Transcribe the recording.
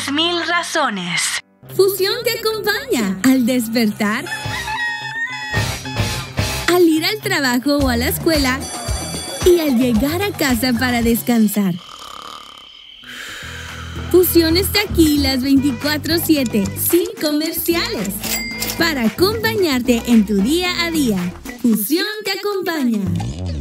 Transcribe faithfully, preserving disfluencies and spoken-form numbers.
Diez mil razones. Fusión te acompaña al despertar, al ir al trabajo o a la escuela y al llegar a casa para descansar. Fusión está aquí las veinticuatro siete, sin comerciales, para acompañarte en tu día a día. Fusión te acompaña.